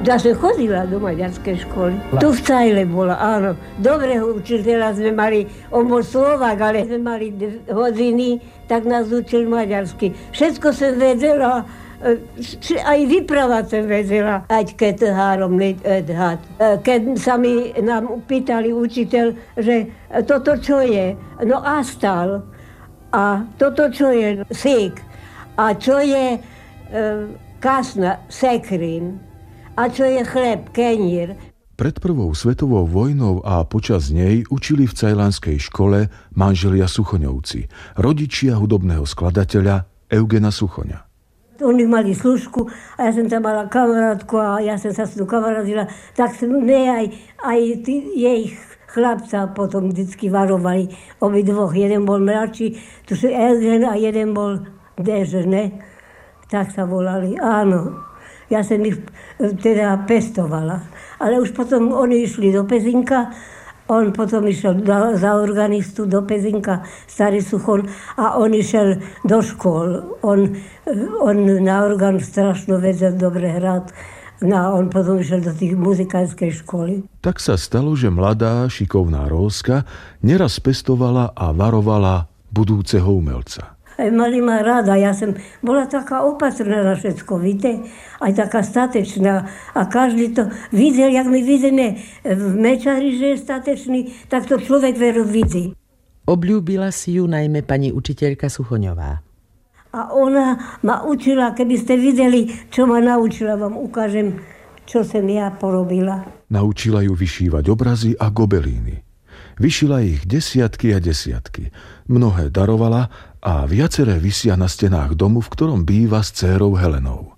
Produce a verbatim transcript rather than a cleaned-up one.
Ja som chodila do maďarskej školy. Tu v Cajle bola, áno. Dobrého učiteľa sme mali, on bol Slovák, ale sme mali hodiny, tak nás učil maďarsky. Všetko som vedela, aj vyprávať som vedela, ať keď három nedhať. Keď sa mi nám pýtali učiteľ, že toto čo je? No astal. A toto čo je? Sík. A čo je e, kasna? Sekrín. A čo je chleb? Kenír. Pred prvou svetovou vojnou a počas nej učili v cajlanskej škole manželia Suchoňovci, rodičia hudobného skladateľa Eugena Suchoňa. Oni mali služku a ja som tam mala kamarátku a ja som sa s tou kamarátila, tak som ne aj, aj tí, jej chlapca potom vždycky varovali obidvoch. Jeden bol mladší, tu sú Eugen a jeden bol Deže, ne? Tak sa volali, áno. Ja som ich teda pestovala. Ale už potom oni išli do Pezinka, on potom išiel do, za organistu do Pezinka, starý Suchon, a on išiel do škôl. On, on na orgán strašno vedel dobre hrať. No a on potom išiel do tých muzikánskej školy. Tak sa stalo, že mladá, šikovná Rózka neraz pestovala a varovala budúceho umelca. Mali ma rada, ja som bola taká opatrná na všetko, víte, aj taká statečná. A každý to videl, jak my vidíme v Mečari, že je statečný, tak to človek veru vidí. Obľúbila si ju najmä pani učiteľka Suchoňová. A ona ma učila, keby ste videli, čo ma naučila, vám ukážem, čo som ja porobila. Naučila ju vyšívať obrazy a gobelíny. Vyšila ich desiatky a desiatky. Mnohé darovala a viaceré visia na stenách domu, v ktorom býva s dcérou Helenou.